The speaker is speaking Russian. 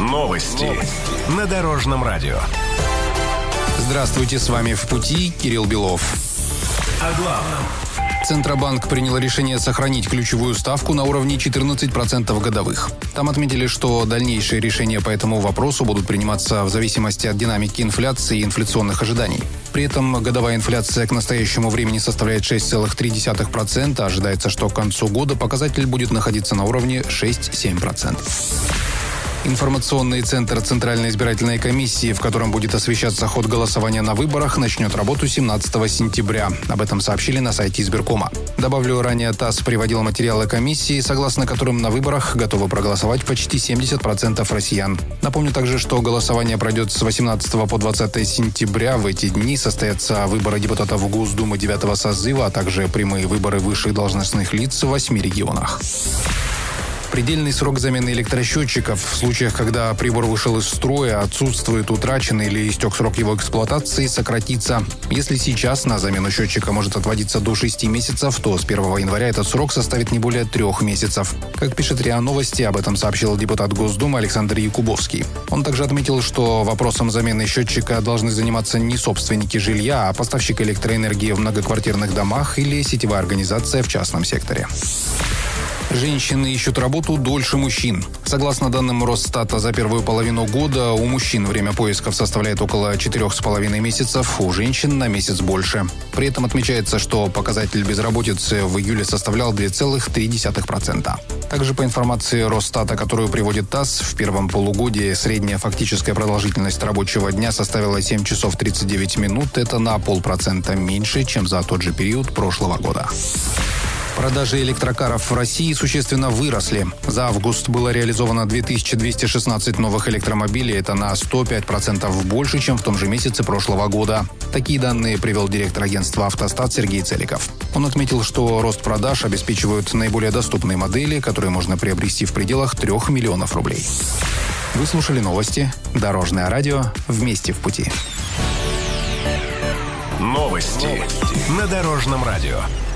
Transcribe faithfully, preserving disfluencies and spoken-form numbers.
Новости. Новости. На Дорожном радио. Здравствуйте, с вами «В пути» Кирилл Белов. О главном. Центробанк принял решение сохранить ключевую ставку на уровне четырнадцать процентов годовых. Там отметили, что дальнейшие решения по этому вопросу будут приниматься в зависимости от динамики инфляции и инфляционных ожиданий. При этом годовая инфляция к настоящему времени составляет шесть целых три десятых процента. Ожидается, что к концу года показатель будет находиться на уровне шесть-семь процентов. Информационный центр Центральной избирательной комиссии, в котором будет освещаться ход голосования на выборах, начнет работу семнадцатого сентября. Об этом сообщили на сайте избиркома. Добавлю, ранее ТАСС приводил материалы комиссии, согласно которым на выборах готовы проголосовать почти семьдесят процентов россиян. Напомню также, что голосование пройдет с восемнадцатого по двадцатое сентября. В эти дни состоятся выборы депутатов Госдумы девятого созыва, а также прямые выборы высших должностных лиц в восьми регионах. Предельный срок замены электросчетчиков в случаях, когда прибор вышел из строя, отсутствует, утрачен или истек срок его эксплуатации, сократится. Если сейчас на замену счетчика может отводиться до шести месяцев, то с первого января этот срок составит не более трех месяцев. Как пишет РИА Новости, об этом сообщил депутат Госдумы Александр Якубовский. Он также отметил, что вопросом замены счетчика должны заниматься не собственники жилья, а поставщик электроэнергии в многоквартирных домах или сетевая организация в частном секторе. Женщины ищут работу дольше мужчин. Согласно данным Росстата, за первую половину года у мужчин время поисков составляет около четырех с половиной месяцев, у женщин на месяц больше. При этом отмечается, что показатель безработицы в июле составлял два целых три десятых процента. Также по информации Росстата, которую приводит ТАСС, в первом полугодии средняя фактическая продолжительность рабочего дня составила семь часов тридцать девять минут. Это на полпроцента меньше, чем за тот же период прошлого года. Продажи электрокаров в России существенно выросли. За август было реализовано две тысячи двести шестнадцать новых электромобилей. Это на сто пять процентов больше, чем в том же месяце прошлого года. Такие данные привел директор агентства «Автостат» Сергей Целиков. Он отметил, что рост продаж обеспечивают наиболее доступные модели, которые можно приобрести в пределах трех миллионов рублей. Вы слушали новости. Дорожное радио. Вместе в пути. Новости. Новости. На Дорожном радио.